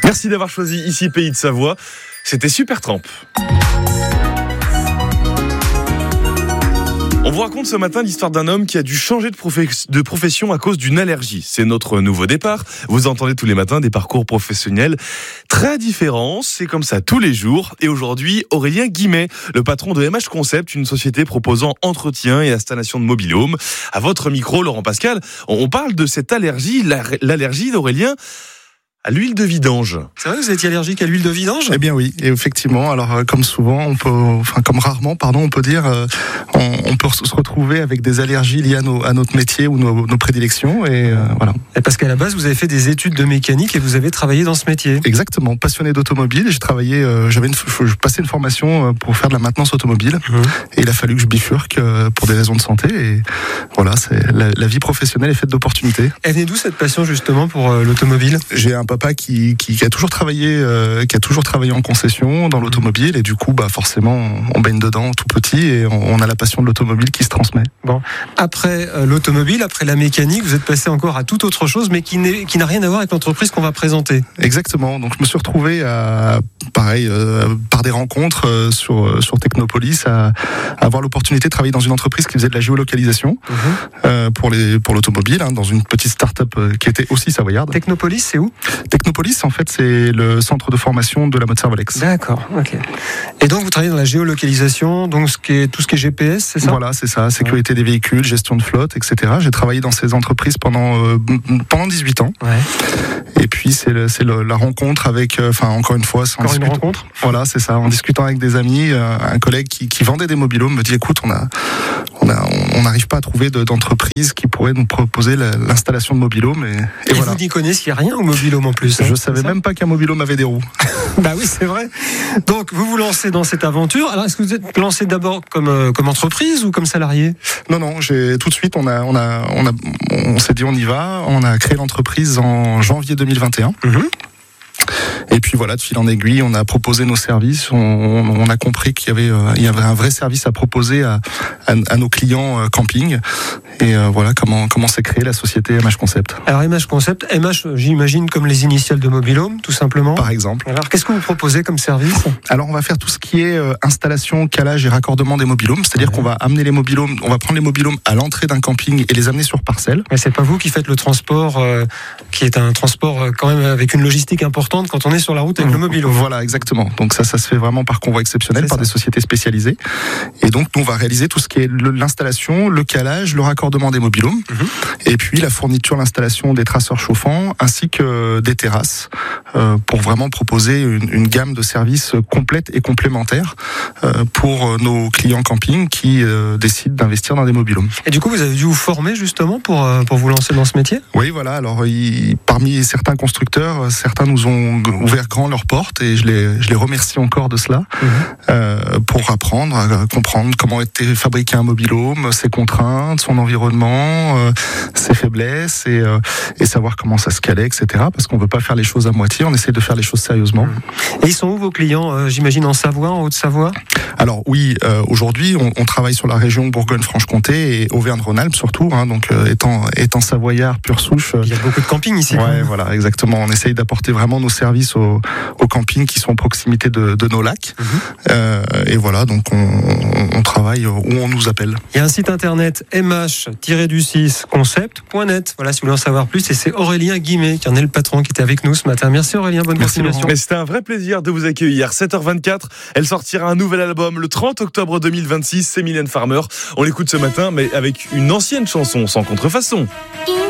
Merci d'avoir choisi ici Pays de Savoie. C'était Supertramp. On vous raconte ce matin l'histoire d'un homme qui a dû changer de profession à cause d'une allergie. C'est notre nouveau départ. Vous entendez tous les matins des parcours professionnels très différents. C'est comme ça tous les jours. Et aujourd'hui, Aurélien Guimet, le patron de MH Concept, une société proposant entretien et installation de mobil-home. À votre micro, Laurent Pascal, on parle de cette allergie, l'allergie d'Aurélien à l'huile de vidange. C'est vrai que vous étiez allergique à l'huile de vidange ? Eh bien oui, et effectivement. Alors comme souvent, comme rarement, on peut dire, on peut se retrouver avec des allergies liées à notre métier ou nos prédilections. Et voilà. Et parce qu'à la base, vous avez fait des études de mécanique et vous avez travaillé dans ce métier. Exactement, passionné d'automobile. J'ai travaillé, je passais une formation pour faire de la maintenance automobile. Et il a fallu que je bifurque pour des raisons de santé. Et voilà, la vie professionnelle est faite d'opportunités. Elle venait d'où cette passion justement pour l'automobile ? J'ai un papa qui a toujours travaillé en concession dans l'automobile, et du coup forcément on baigne dedans tout petit et on a la passion de l'automobile qui se transmet. Bon, après l'automobile, après la mécanique, vous êtes passé encore à toute autre chose, mais qui n'a rien à voir avec l'entreprise qu'on va présenter. Exactement. Donc je me suis retrouvé par des rencontres sur Technopolis à avoir l'opportunité de travailler dans une entreprise qui faisait de la géolocalisation pour l'automobile, dans une petite start-up qui était aussi savoyarde. Technopolis, c'est où ? Technopolis, en fait, c'est le centre de formation de la mode Servolex. D'accord, ok. Et donc, vous travaillez dans la géolocalisation, donc tout ce qui est GPS, c'est ça ? Voilà, c'est ça. Sécurité des véhicules, gestion de flotte, etc. J'ai travaillé dans ces entreprises pendant 18 ans. Ouais. Et puis, c'est la rencontre avec, encore une fois... Encore une rencontre ? Voilà, c'est ça. En discutant avec des amis, un collègue qui vendait des mobil-homes me dit, écoute, on n'arrive pas à trouver d'entreprise qui pourrait nous proposer l'installation de mobil-home. Et voilà. Vous n'y connaissiez rien au mobil-home en plus. Je savais même pas qu'un mobil-home avait des roues. Bah oui, c'est vrai. Donc, vous vous lancez dans cette aventure. Alors, est-ce que vous êtes lancé d'abord comme entreprise ou comme salarié ? Non, tout de suite, on s'est dit on y va. On a créé l'entreprise en janvier 2021. Et puis voilà, de fil en aiguille, on a proposé nos services. On a compris qu'il y avait un vrai service à proposer à nos clients camping. Et voilà comment s'est créée la société MH Concept. Alors MH Concept, MH, j'imagine comme les initiales de mobil-home, tout simplement. Par exemple. Alors qu'est-ce que vous proposez comme service ? Alors on va faire tout ce qui est installation, calage et raccordement des mobil-homes. C'est-à-dire qu'on va amener les mobil-homes, on va prendre les mobil-homes à l'entrée d'un camping et les amener sur parcelle. Mais c'est pas vous qui faites le transport, qui est un transport quand même avec une logistique importante quand on est sur la route avec le mobil-home. Voilà, exactement. Donc ça se fait vraiment par convoi exceptionnel, par des sociétés spécialisées. Et donc nous on va réaliser tout ce qui est l'installation, le calage, le raccordement des mobil-homes, et puis la fourniture, l'installation des traceurs chauffants, ainsi que des terrasses, pour vraiment proposer une gamme de services complète et complémentaire pour nos clients camping qui décident d'investir dans des mobil-homes. Et du coup, vous avez dû vous former justement pour vous lancer dans ce métier ? Oui, voilà. Alors, parmi certains constructeurs, certains nous ont ouvert grand leurs portes, et je les remercie encore de cela, pour apprendre à comprendre comment était fabriqué un mobil-home, ses contraintes, son environnement, ses faiblesses, et savoir comment ça se calait, etc. Parce qu'on ne veut pas faire les choses à moitié, on essaie de faire les choses sérieusement. Et ils sont où vos clients ? J'imagine en Savoie, en Haute-Savoie ? Alors oui, aujourd'hui, on travaille sur la région Bourgogne-Franche-Comté et Auvergne-Rhône-Alpes surtout, donc étant savoyard pure souche. Il y a beaucoup de campings ici. Ouais, voilà, exactement. On essaye d'apporter vraiment nos services aux campings qui sont à proximité de nos lacs. Et voilà, donc on travaille où on nous appelle. Il y a un site internet mh-concept.net. Voilà, si vous voulez en savoir plus. Et c'est Aurélien Guimet qui en est le patron, qui était avec nous ce matin. Merci Aurélien, bonne continuation. Mais c'était un vrai plaisir de vous accueillir. 7h24, elle sortira un nouvel album le 30 octobre 2026. C'est Mylène Farmer. On l'écoute ce matin, mais avec une ancienne chanson sans contrefaçon.